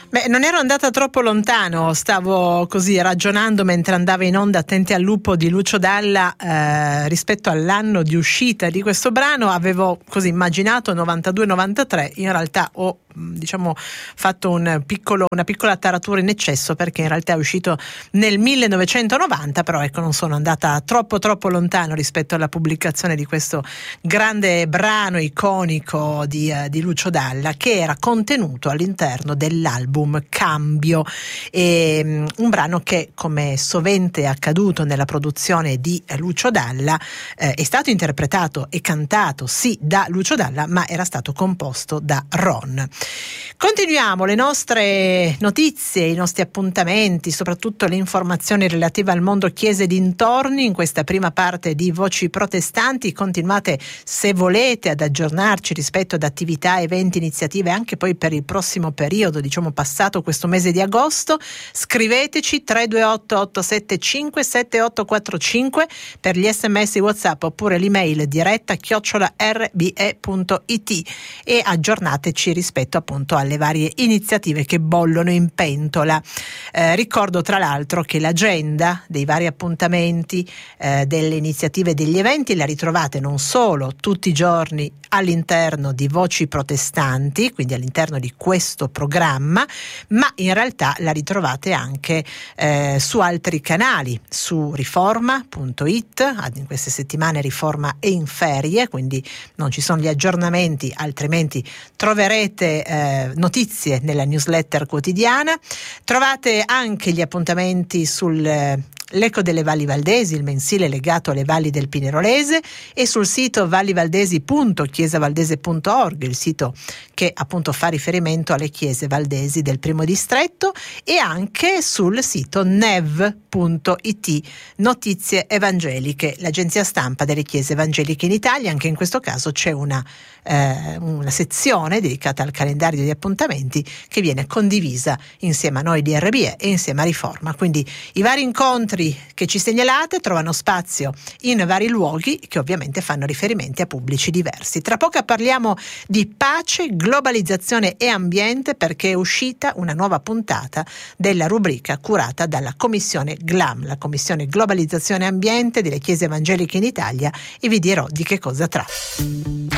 Beh, non ero andata troppo lontano, stavo così ragionando mentre andava in onda Attenti al lupo di Lucio Dalla rispetto all'anno di uscita di questo brano. Avevo così immaginato 92-93, in realtà ho fatto una piccola taratura in eccesso, perché in realtà è uscito nel 1990, però ecco, non sono andata troppo lontano rispetto alla pubblicazione di questo grande brano iconico di Lucio Dalla, che era contenuto all'interno dell'album Cambio, un brano che, come sovente è accaduto nella produzione di Lucio Dalla, è stato interpretato e cantato sì da Lucio Dalla, ma era stato composto da Ron. Continuiamo le nostre notizie, i nostri appuntamenti, soprattutto le informazioni relative al mondo chiese dintorni in questa prima parte di Voci Protestanti. Continuate, se volete, ad aggiornarci rispetto ad attività, eventi, iniziative anche poi per il prossimo periodo, passato questo mese di agosto. Scriveteci 328 875 7845 per gli SMS WhatsApp, oppure l'email diretta @rbe.it, e aggiornateci rispetto appunto alle varie iniziative che bollono in pentola. Ricordo tra l'altro che l'agenda dei vari appuntamenti, delle iniziative, degli eventi, la ritrovate non solo tutti i giorni all'interno di Voci Protestanti, quindi all'interno di questo programma, ma in realtà la ritrovate anche su altri canali, su riforma.it. In queste settimane Riforma è in ferie, quindi non ci sono gli aggiornamenti, altrimenti troverete notizie nella newsletter quotidiana. Trovate anche gli appuntamenti L'Eco delle Valli Valdesi, il mensile legato alle valli del Pinerolese, e sul sito vallivaldesi.chiesavaldese.org, il sito che appunto fa riferimento alle chiese valdesi del primo distretto, e anche sul sito nev.it, Notizie Evangeliche, l'agenzia stampa delle chiese evangeliche in Italia. Anche in questo caso c'è una sezione dedicata al calendario di appuntamenti che viene condivisa insieme a noi di RBE e insieme a Riforma. Quindi i vari incontri che ci segnalate trovano spazio in vari luoghi che ovviamente fanno riferimenti a pubblici diversi. Tra poco parliamo di pace, globalizzazione e ambiente, perché è uscita una nuova puntata della rubrica curata dalla Commissione GLAM, la Commissione Globalizzazione e Ambiente delle Chiese Evangeliche in Italia, e vi dirò di che cosa tratta.